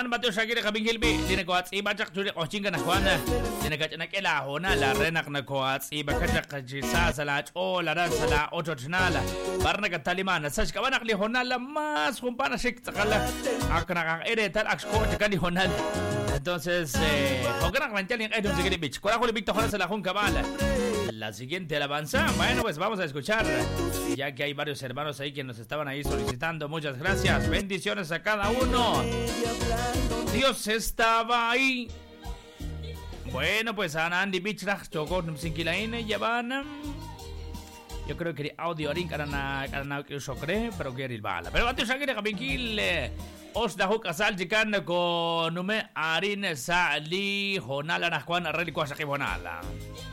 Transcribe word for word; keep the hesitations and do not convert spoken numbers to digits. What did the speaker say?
an Mateo Shakira kabingilbi dina ko at iba jak juli ko chinga na kwana dina ka na kela hona la renak na ko at iba ka jak jisa sala o la ran sala ocho chnala barna ka talimana sash ka banak li hona la mas kumpana shik takala akna ka ere tal aksko ka ni hona. Entonces eh hoganak mantial en item sigiri bich kora ko libito hona sala hun kabala. La siguiente alabanza, bueno, pues vamos a escuchar, ya que hay varios hermanos ahí que nos estaban ahí solicitando. Muchas gracias, bendiciones a cada uno. Dios estaba ahí. Bueno, pues Anandi Bichrach chocó Sinkilaine llevan. Yo creo que audio arin karena karena yo creo, pero que el bala. Pero antes sakit kabinkil os dahu kasal jikan ko nume arin sa li honala na kwan areli ko sa honala.